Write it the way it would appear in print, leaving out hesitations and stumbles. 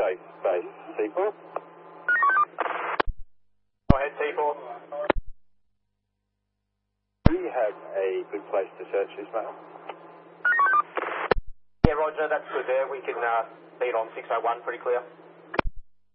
safe space. T4. Go ahead, T4. Do you have a good place to search this matter? Yeah, Roger, that's good there. We can see it on 601 pretty clear.